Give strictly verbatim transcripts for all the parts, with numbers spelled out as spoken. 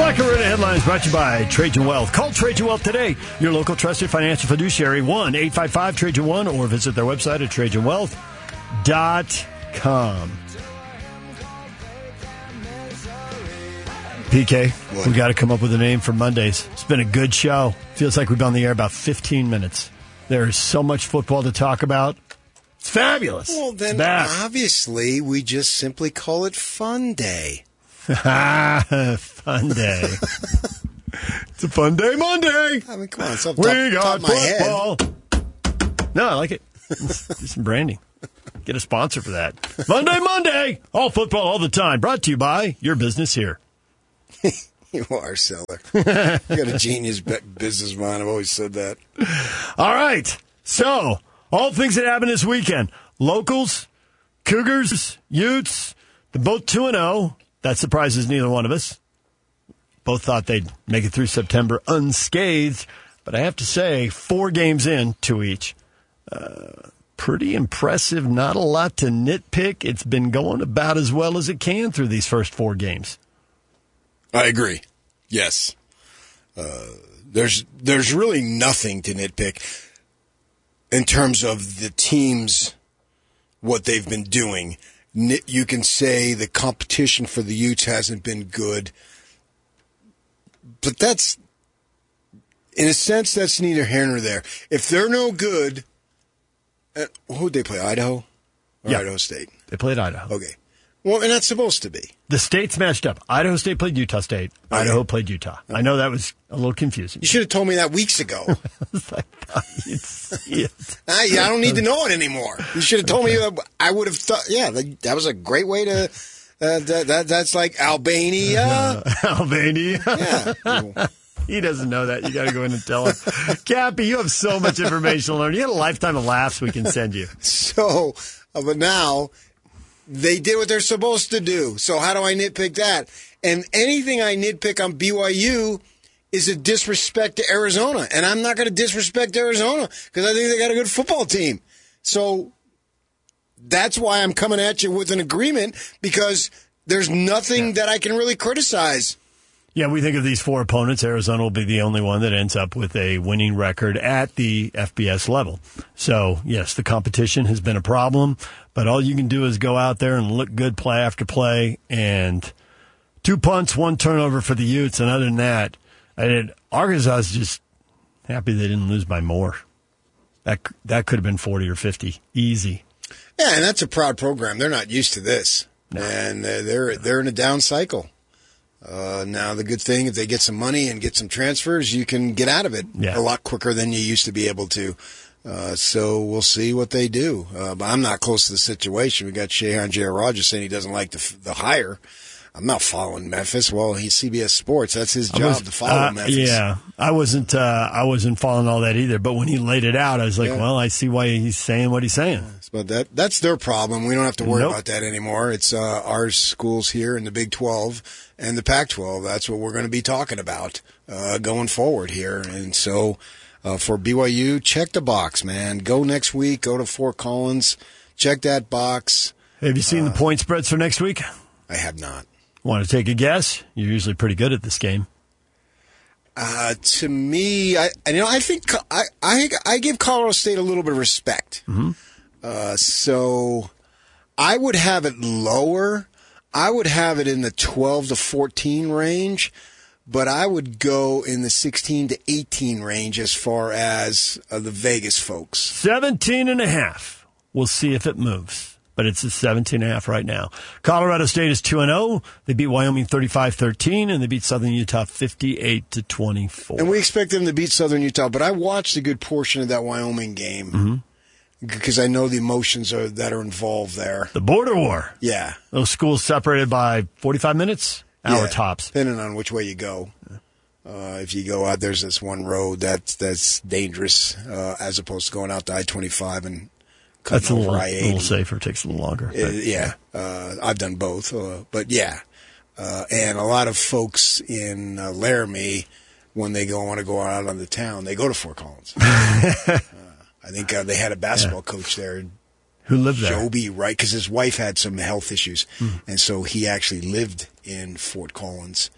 Black Arena Headlines brought to you by Trajan Wealth. Call Trajan Wealth today, your local trusted financial fiduciary, one eight five five Trajan one, or visit their website at trajan wealth dot com. P K, what? We got to come up with a name for Mondays. It's been a good show. Feels like we've been on the air about fifteen minutes. There is so much football to talk about. It's fabulous. Well, then obviously we just simply call it Fun Day. Fun day. It's a fun day Monday. I mean, come on. It's off we top, got top of my football. head. No, I like it. Do some branding. Get a sponsor for that. Monday, Monday. All football all the time. Brought to you by Your Business Here. You are, Seller. You got a genius business mind. I've always said that. All right. So, all things that happened this weekend. Locals, Cougars, Utes, they're both two and oh. That surprises neither one of us. Both thought they'd make it through September unscathed. But I have to say, four games in, two each. Uh, pretty impressive. Not a lot to nitpick. It's been going about as well as it can through these first four games. I agree. Yes. Uh, there's there's really nothing to nitpick in terms of the teams, what they've been doing. You can say the competition for the Utes hasn't been good, but that's, in a sense, that's neither here nor there. If they're no good, uh, who'd they play, Idaho? Or yeah. Idaho State? They played Idaho. Okay. Well, and that's supposed to be. The states matched up. Idaho State played Utah State. Okay. Idaho played Utah. I know that was a little confusing. You should have told me that weeks ago. I thought you'd see it. I, I don't need to know it anymore. You should have told okay. me. I would have thought. Yeah, that, that was a great way to. Uh, that, that that's like Albania. Uh, Albania. Yeah. He doesn't know that. You got to go in and tell him. Cappy, you have so much information to learn. You got a lifetime of laughs we can send you. So, uh, but now. They did what they're supposed to do. So how do I nitpick that? And anything I nitpick on B Y U is a disrespect to Arizona. And I'm not going to disrespect Arizona because I think they got a good football team. So that's why I'm coming at you with an agreement, because there's nothing yeah. that I can really criticize. Yeah, we think of these four opponents. Arizona will be the only one that ends up with a winning record at the F B S level. So, yes, the competition has been a problem, but all you can do is go out there and look good play after play, and two punts, one turnover for the Utes, and other than that, I did, Arkansas is just happy they didn't lose by more. That, that could have been forty or fifty. Easy. Yeah, and that's a proud program. They're not used to this, no. and uh, they're they're in a down cycle. Uh, now, the good thing, if they get some money and get some transfers, you can get out of it yeah. a lot quicker than you used to be able to. Uh, so we'll see what they do. Uh, but I'm not close to the situation. We got Shehan Jayarajah saying he doesn't like the, the hire. I'm not following Memphis. Well, he's C B S Sports. That's his job was, to follow uh, Memphis. Yeah, I wasn't. Uh, I wasn't following all that either. But when he laid it out, I was like, yeah. "Well, I see why he's saying what he's saying." But that that's their problem. We don't have to worry nope. about that anymore. It's uh, our schools here in the Big twelve and the Pac twelve. That's what we're going to be talking about uh, going forward here. And so uh, for B Y U, check the box, man. Go next week. Go to Fort Collins. Check that box. Have you seen uh, the point spreads for next week? I have not. Want to take a guess? You're usually pretty good at this game. Uh, to me, I you know I think I, I I give Colorado State a little bit of respect. Mm-hmm. Uh, so I would have it lower. I would have it in the twelve to fourteen range, but I would go in the sixteen to eighteen range as far as uh, the Vegas folks. seventeen and a half. We'll see if it moves. But it's a seventeen and a half right now. Colorado State is two and oh. They beat Wyoming thirty-five thirteen, and they beat Southern Utah fifty-eight to twenty-four. And we expect them to beat Southern Utah, but I watched a good portion of that Wyoming game mm-hmm. because I know the emotions are, that are involved there. The border war. Yeah. Those schools separated by forty-five minutes, hour yeah, tops. Depending on which way you go. Uh, if you go out, there's this one road that's, that's dangerous uh, as opposed to going out to I twenty-five and That's a little, a little safer. Takes a little longer. Uh, yeah, uh, I've done both, uh, but yeah, uh, and a lot of folks in uh, Laramie, when they go want to go out on the town, they go to Fort Collins. uh, I think uh, they had a basketball yeah. coach there who lived there, Joby, right? Because his wife had some health issues, mm. and so he actually lived in Fort Collins.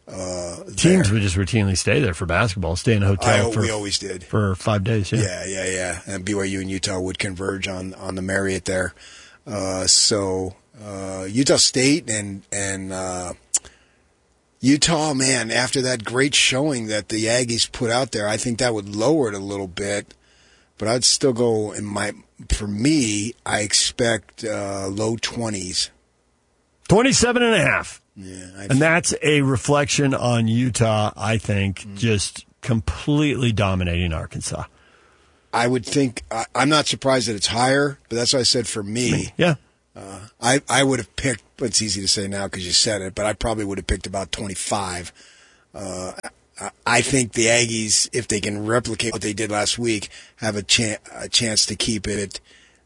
Uh, Teams there. would just routinely stay there for basketball, stay in a hotel. I, for, we always did for five days. Yeah, yeah, yeah, yeah. And B Y U and Utah would converge on, on the Marriott there. Uh, so uh, Utah State and and uh, Utah, man, after that great showing that the Aggies put out there, I think that would lower it a little bit. But I'd still go in my. For me, I expect uh, low twenties. twenty-seven and a half. Yeah, and that's a reflection on Utah, I think, mm. just completely dominating Arkansas. I would think, I, I'm not surprised that it's higher, but that's what I said for me. me yeah. Uh, I, I would have picked, but it's easy to say now because you said it, but I probably would have picked about twenty-five. Uh, I, I think the Aggies, if they can replicate what they did last week, have a, chan- a chance to keep it at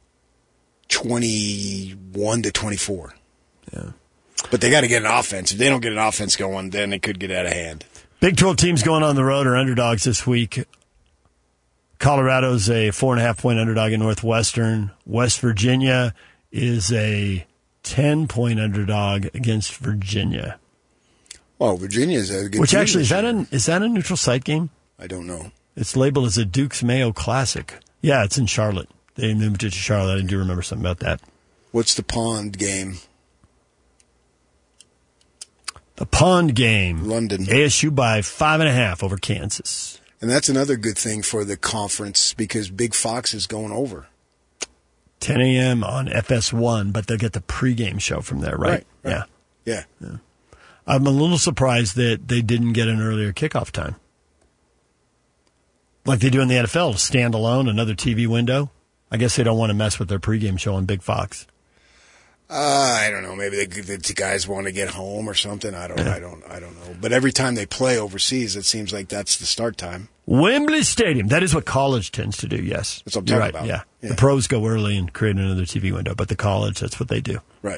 twenty-one to twenty-four. Yeah. But they got to get an offense. If they don't get an offense going, then it could get out of hand. Big twelve teams going on the road are underdogs this week. Colorado's a four and a half point underdog in Northwestern. West Virginia is a ten point underdog against Virginia. Well, Virginia is a good Which team actually, is this that, year. a, is that a neutral site game? I don't know. It's labeled as a Duke's Mayo Classic. Yeah, it's in Charlotte. They moved it to Charlotte. I do remember something about that. What's the Pond game? The Pond game. London. A S U by five and a half over Kansas. And that's another good thing for the conference because Big Fox is going over. ten a.m. on F S one, but they'll get the pregame show from there, right? Right, right. Yeah. yeah. Yeah. I'm a little surprised that they didn't get an earlier kickoff time. Like they do in the N F L, standalone, another T V window. I guess they don't want to mess with their pregame show on Big Fox. Uh, I don't know. Maybe the, the guys want to get home or something. I don't. I don't. I don't know. But every time they play overseas, it seems like that's the start time. Wembley Stadium. That is what college tends to do. Yes, that's what I'm You're talking right. about. Yeah. yeah, the pros go early and create another T V window, but the college, that's what they do. Right.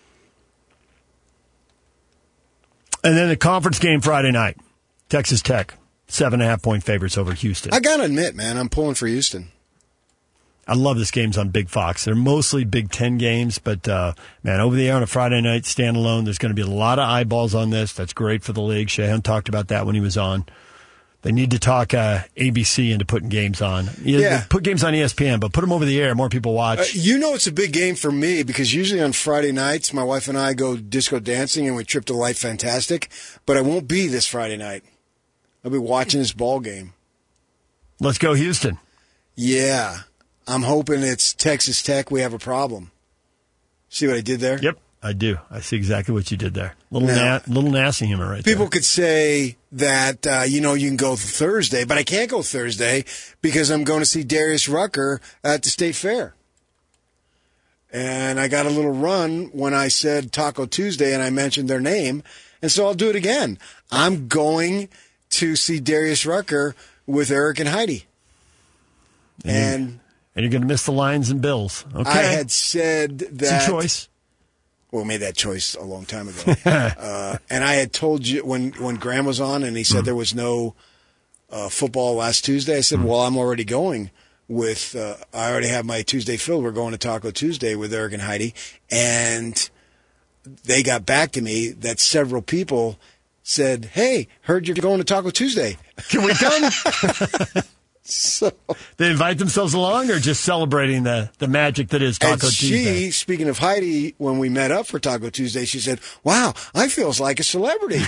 And then the conference game Friday night, Texas Tech, seven and a half point favorites over Houston. I gotta admit, man, I'm pulling for Houston. I love this games on Big Fox. They're mostly Big Ten games, but, uh, man, over the air on a Friday night, standalone, there's going to be a lot of eyeballs on this. That's great for the league. Shahan talked about that when he was on. They need to talk uh, A B C into putting games on. Yeah. Put games on E S P N, but put them over the air. More people watch. Uh, you know it's a big game for me because usually on Friday nights, my wife and I go disco dancing and we trip to Life Fantastic, but I won't be this Friday night. I'll be watching this ball game. Let's go Houston. Yeah. I'm hoping it's Texas Tech. We have a problem. See what I did there? Yep, I do. I see exactly what you did there. Little now, na- little nasty humor right people there. Could say that, uh, you know, you can go Thursday, but I can't go Thursday because I'm going to see Darius Rucker at the State Fair. And I got a little run when I said Taco Tuesday and I mentioned their name, and so I'll do it again. I'm going to see Darius Rucker with Eric and Heidi. And... and And you're going to miss the Lions and Bills. Okay. I had said that. It's a choice. Well, we made that choice a long time ago. uh, and I had told you when, when Graham was on and he said mm. there was no uh, football last Tuesday, I said, mm. well, I'm already going with, uh, I already have my Tuesday filled. We're going to Taco Tuesday with Eric and Heidi. And they got back to me that several people said, hey, heard you're going to Taco Tuesday. Can we come? So they invite themselves along, or just celebrating the, the magic that is Taco and she, Tuesday? She, speaking of Heidi, when we met up for Taco Tuesday, she said, "Wow, I feels like a celebrity."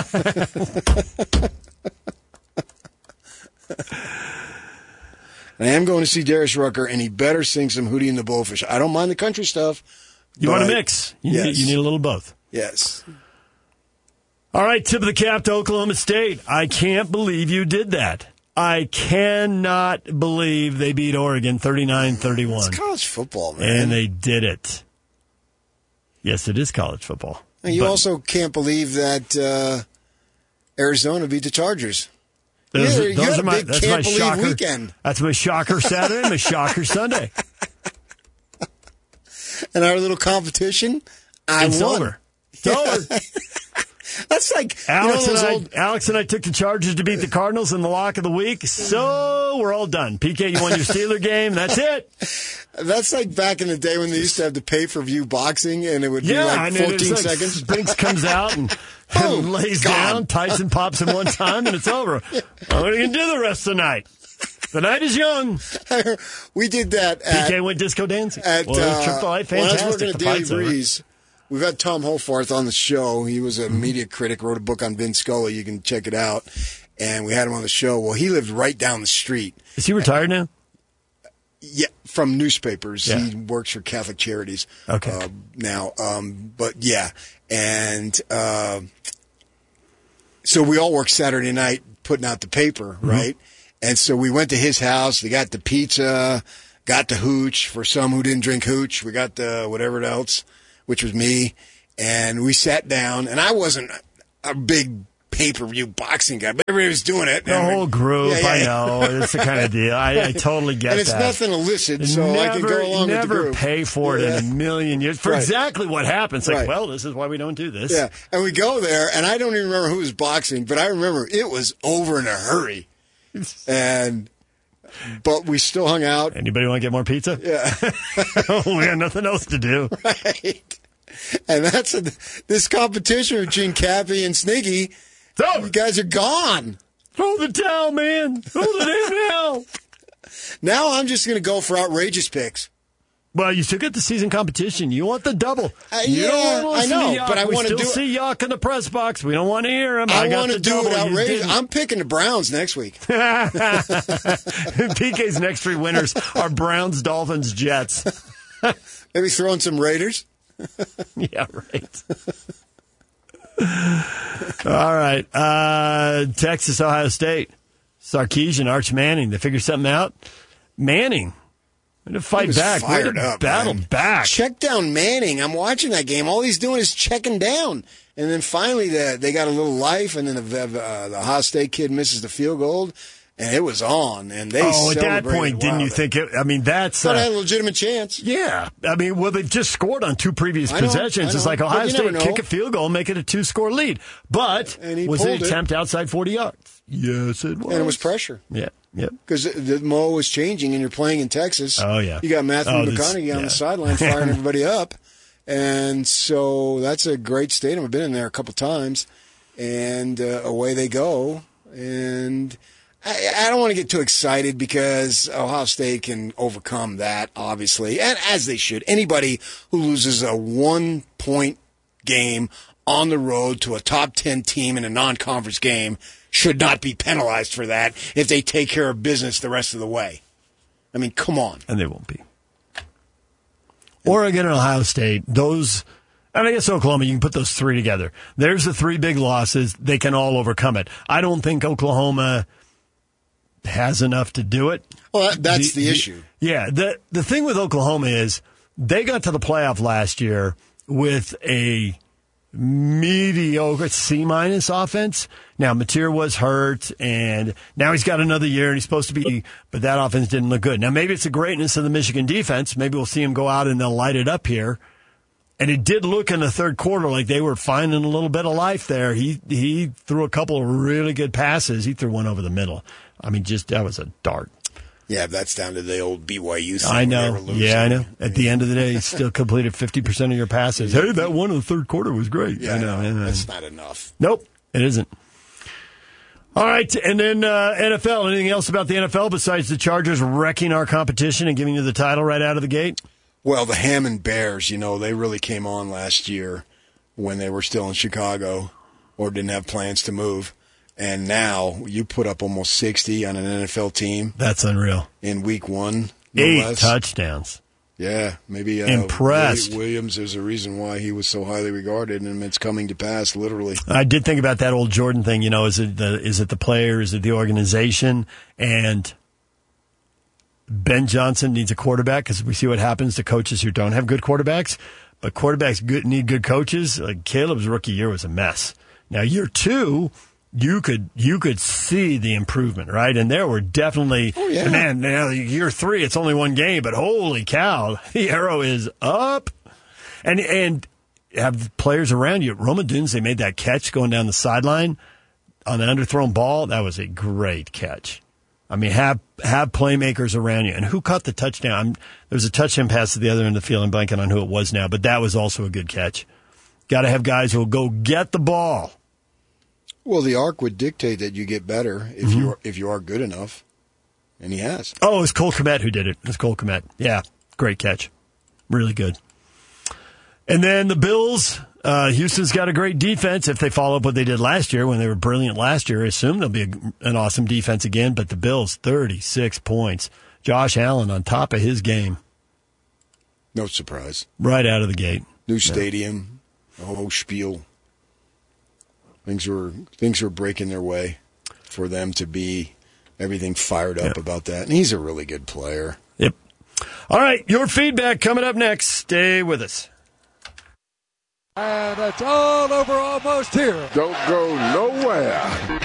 I am going to see Darius Rucker, and he better sing some Hootie and the Blowfish. I don't mind the country stuff. You want a mix? You, yes. need, you need a little of both. Yes. All right, tip of the cap to Oklahoma State. I can't believe you did that. I cannot believe they beat Oregon thirty-nine thirty-one. It's college football, man. And they did it. Yes, it is college football. And you but also can't believe that uh, Arizona beat the Chargers. Those, yeah, are, you those had are a my, big that's can't my believe shocker weekend. That's my shocker Saturday and my shocker Sunday. And our little competition, I it's won. over. It's over. That's like Alex, you know, and I, old... Alex and I took the Chargers to beat the Cardinals in the lock of the week, so we're all done. P K, you won your Steeler game. That's it. That's like back in the day when they used to have the pay-per-view boxing, and it would yeah, be like I mean, fourteen like seconds. Spinks comes out and Boom, lays down, Tyson pops him one time, and it's over. What are you going to do the rest of the night? The night is young. We did that at... P K went disco dancing. At well, uh, Triple A, fantastic. When I was working at The Daily fight's over. Breeze, we've had Tom Holfarth on the show. He was a Mm-hmm. media critic, wrote a book on Vin Scully. You can check it out. And we had him on the show. Well, he lived right down the street. Is he retired now? Yeah, from newspapers. Yeah. He works for Catholic Charities Okay. uh, now. Um, but, yeah. And uh, so we all worked Saturday night putting out the paper, Mm-hmm. right? And so we went to his house. They got the pizza, got the hooch for some who didn't drink hooch. We got the whatever else, which was me. And we sat down. And I wasn't a big pay-per-view boxing guy, but everybody was doing it. The whole group, Yeah, yeah, I yeah. know. It's the kind of deal. I, I totally get And it's that. nothing illicit, so never, I can go along with the Never group. pay for it Yeah. in a million years for Right. exactly what happens. Like, Right. well, this is why we don't do this. Yeah, and we go there, and I don't even remember who was boxing, but I remember it was over in a hurry. And but we still hung out. Anybody want to get more pizza? Yeah, We got nothing else to do. right. And that's a, this competition between Cappy and Sniggy. It's over. You guys are gone. Throw the towel, man. Throw the damn towel. Now I'm just going to go for outrageous picks. Well, you still get the season competition. You want the double. Uh, you yeah, don't want I to know, see Yuck. but I we wanna still do it- see Yuck in the press box. We don't want to hear him. I, got want to the do double. it You outrageous. didn't. I'm picking the Browns next week. P K's next three winners are Browns, Dolphins, Jets. Maybe throw in some Raiders. Yeah, right. All right. Uh, Texas, Ohio State. Sarkisian, Arch Manning. They figure something out. Manning. Way to fight He was back. Way fired to up, battle man. back. Check down Manning. I'm watching that game. All he's doing is checking down. And then finally the, they got a little life, and then the, uh, the Ohio State kid misses the field goal, and it was on. And they Oh, at that celebrated point, didn't you wildly. think it? I mean, that's. Thought I Uh, had a legitimate chance. yeah. I mean, well, they just scored on two previous I know, possessions. I It's know. like But Ohio you never State know. kick a field goal, make it a two score lead. But And he was it pulled an it. attempt outside forty yards? Yes, it was. And it was pressure. Yeah. Yep. Because the, the Mo was changing, and you're playing in Texas. Oh, yeah. You got Matthew Oh, this- McConaughey on yeah. the sideline firing everybody up. And so that's a great stadium. I've been in there a couple times. And uh, away they go. And I, I don't want to get too excited because Ohio State can overcome that, obviously, and as they should. Anybody who loses a one-point game on the road to a top ten team in a non-conference game should not be penalized for that if they take care of business the rest of the way. I mean, come on. And they won't be. Oregon and Ohio State, those, and I guess Oklahoma, you can put those three together. There's the three big losses. They can all overcome it. I don't think Oklahoma has enough to do it. Well, that, that's the, the issue. Yeah. The, the thing with Oklahoma is they got to the playoff last year with a mediocre C-minus offense. Now, Mateer was hurt, and now he's got another year, and he's supposed to be, but that offense didn't look good. Now, maybe it's the greatness of the Michigan defense. Maybe we'll see him go out and they'll light it up here. And it did look in the third quarter like they were finding a little bit of life there. He he threw a couple of really good passes. He threw one over the middle. I mean, just that was a dart. Yeah, that's down to the old B Y U thing. I know. Yeah, I know. At yeah. the end of the day, he still completed fifty percent of your passes. Hey, that one in the third quarter was great. Yeah, I know. no, And, that's not enough. Nope, it isn't. All right, and then uh, N F L. Anything else about the N F L besides the Chargers wrecking our competition and giving you the title right out of the gate? Well, the Hammond Bears, you know, they really came on last year when they were still in Chicago or didn't have plans to move. And now you put up almost sixty on an N F L team. That's unreal. In week one. No Eight less. touchdowns. Yeah, maybe uh, Impressed. Willie Williams is a reason why he was so highly regarded, and it's coming to pass, literally. I did think about that old Jordan thing. You know, is it the is it the player? Is it the organization? And Ben Johnson needs a quarterback because we see what happens to coaches who don't have good quarterbacks. But quarterbacks good, need good coaches. Like Caleb's rookie year was a mess. Now year two, you could you could see the improvement, right? And there were definitely, oh, yeah. man. Now year three, it's only one game, but holy cow, the arrow is up. And and have players around you. Roma Dunes, they made that catch going down the sideline on the underthrown ball. That was a great catch. I mean, have have playmakers around you. And who caught the touchdown? I'm, there was a touchdown pass to the other end of the field. I'm blanking on who it was now, but that was also a good catch. Got to have guys who will go get the ball Well, the arc would dictate that you get better if mm-hmm. you if you are good enough, and he has. Oh, it was Cole Kmet who did it. It was Cole Kmet. Yeah, great catch. Really good. And then the Bills, uh, Houston's got a great defense. If they follow up what they did last year when they were brilliant last year, I assume they'll be a, an awesome defense again. But the Bills, thirty-six points. Josh Allen on top of his game. No surprise. Right out of the gate. New stadium, yeah. The whole spiel. Things were things were breaking their way for them to be everything fired up yep. about that. And he's a really good player. Yep. All right, your feedback coming up next. Stay with us. And it's all over almost here. Don't go nowhere.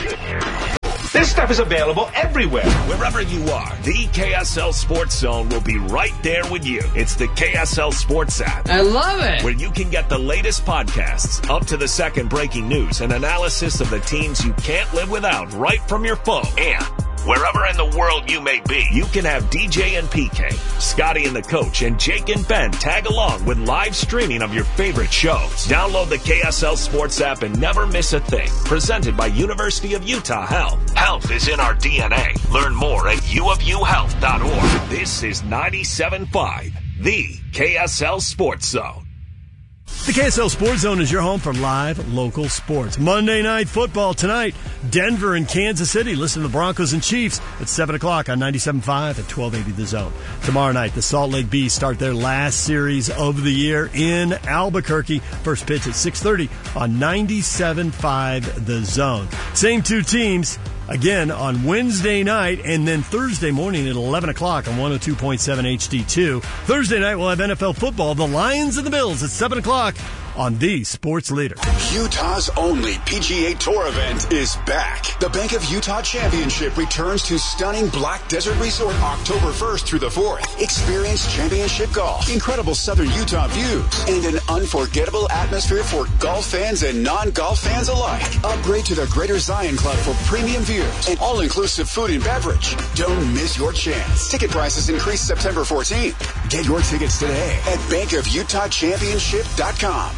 This stuff is available everywhere, wherever you are. The K S L Sports Zone will be right there with you. It's the K S L Sports app. I love it. Where you can get the latest podcasts, up to the second breaking news, and analysis of the teams you can't live without right from your phone. And wherever in the world you may be, you can have D J and P K, Scotty and the Coach, and Jake and Ben tag along with live streaming of your favorite shows. Download the K S L Sports app and never miss a thing. Presented by University of Utah Health. Health is in our D N A. Learn more at u of u health dot org. This is ninety-seven point five, the K S L Sports Zone. The K S L Sports Zone is your home for live local sports. Monday Night Football tonight, Denver and Kansas City. Listen to the Broncos and Chiefs at seven o'clock on ninety-seven point five at twelve eighty The Zone. Tomorrow night, the Salt Lake Bees start their last series of the year in Albuquerque. First pitch at six thirty on ninety-seven point five The Zone. Same two teams again on Wednesday night, and then Thursday morning at eleven o'clock on one oh two point seven H D two. Thursday night, we'll have N F L football, the Lions and the Bills at seven o'clock on the Sports Leader. Utah's only P G A Tour event is back. The Bank of Utah Championship returns to stunning Black Desert Resort October first through the fourth. Experience championship golf, incredible southern Utah views, and an unforgettable atmosphere for golf fans and non-golf fans alike. Upgrade to the Greater Zion Club for premium views and all-inclusive food and beverage. Don't miss your chance. Ticket prices increase September fourteenth. Get your tickets today at bank of utah championship dot com.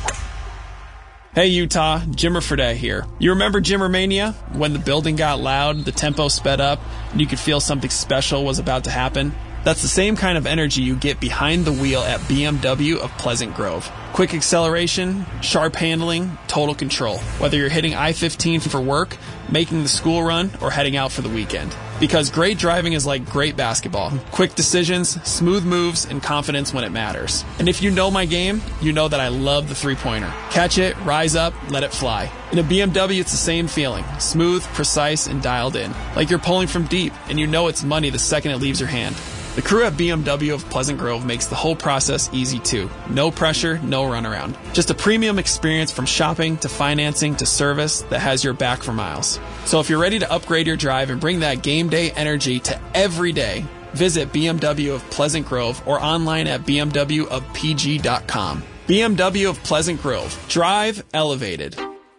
Hey Utah, Jimmer Fredette here. You remember Jimmermania? When the building got loud, the tempo sped up, and you could feel something special was about to happen? That's the same kind of energy you get behind the wheel at B M W of Pleasant Grove. Quick acceleration, sharp handling, total control. Whether you're hitting I fifteen for work, making the school run, or heading out for the weekend. Because great driving is like great basketball. Quick decisions, smooth moves, and confidence when it matters. And if you know my game, you know that I love the three-pointer. Catch it, rise up, let it fly. In a B M W, it's the same feeling. Smooth, precise, and dialed in. Like you're pulling from deep, and you know it's money the second it leaves your hand. The crew at B M W of Pleasant Grove makes the whole process easy too. No pressure, no runaround. Just a premium experience from shopping to financing to service that has your back for miles. So if you're ready to upgrade your drive and bring that game day energy to every day, visit B M W of Pleasant Grove or online at b m w of p g dot com. B M W of Pleasant Grove. Drive elevated.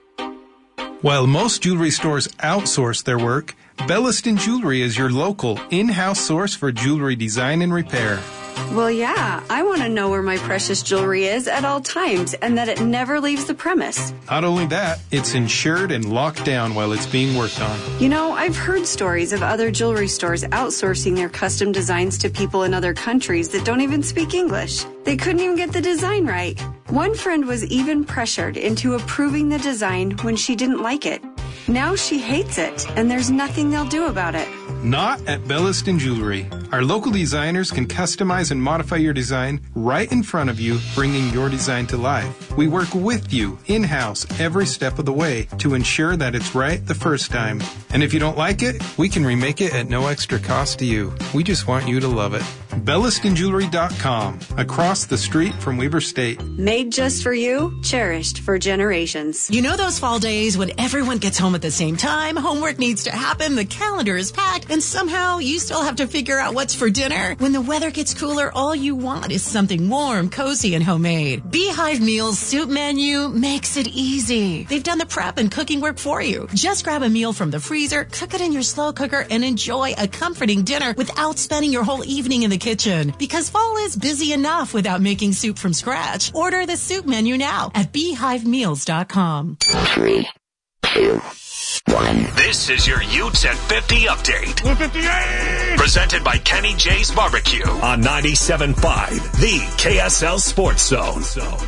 While most jewelry stores outsource their work, Belliston Jewelry is your local, in-house source for jewelry design and repair. Well, yeah, I want to know where my precious jewelry is at all times and that it never leaves the premise. Not only that, it's insured and locked down while it's being worked on. You know, I've heard stories of other jewelry stores outsourcing their custom designs to people in other countries that don't even speak English. They couldn't even get the design right. One friend was even pressured into approving the design when she didn't like it. Now she hates it, and there's nothing they'll do about it. Not at Belliston Jewelry. Our local designers can customize and modify your design right in front of you, bringing your design to life. We work with you in-house every step of the way to ensure that it's right the first time. And if you don't like it, we can remake it at no extra cost to you. We just want you to love it. Belliston Jewelry dot com, across the street from Weber State. Made just for you, cherished for generations. You know those fall days when everyone gets home at the same time, homework needs to happen, the calendar is packed, and somehow you still have to figure out what's for dinner. When the weather gets cooler, all you want is something warm, cozy, and homemade. Beehive Meals Soup Menu makes it easy. They've done the prep and cooking work for you. Just grab a meal from the freezer, cook it in your slow cooker, and enjoy a comforting dinner without spending your whole evening in the kitchen. Because fall is busy enough without making soup from scratch. Order the soup menu now at beehive meals dot com. Three, two, This is your Utes at fifty update. one fifty-eight! Presented by Kenny J's Barbecue on ninety-seven point five, the K S L Sports Zone.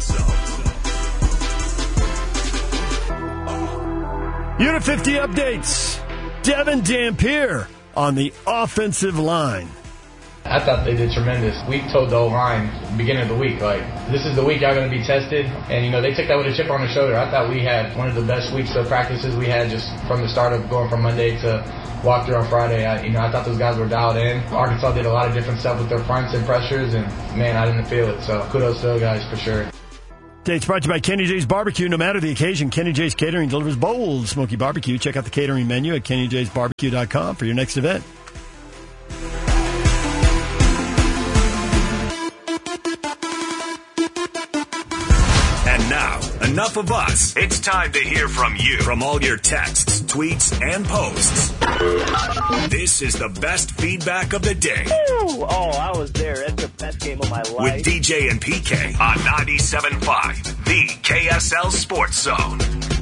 Unit fifty updates. Devin Dampier on the offensive line. I thought they did tremendous. We told the O-line beginning of the week, like, this is the week y'all going to be tested. And, you know, they took that with a chip on their shoulder. I thought we had one of the best weeks of practices we had just from the start of going from Monday to walk through on Friday. I, you know, I thought those guys were dialed in. Arkansas did a lot of different stuff with their fronts and pressures, and, man, I didn't feel it. So kudos to those guys for sure. Dates brought to you by Kenny J's Barbecue. No matter the occasion, Kenny J's Catering delivers bold smoky barbecue. Check out the catering menu at kenny j's barbecue dot com for your next event. And now, enough of us. It's time to hear from you. From all your texts, tweets, and posts. This is the best feedback of the day. Woo! Oh, I was there. That's the best game of my life. With D J and P K on ninety-seven point five, the K S L Sports Zone.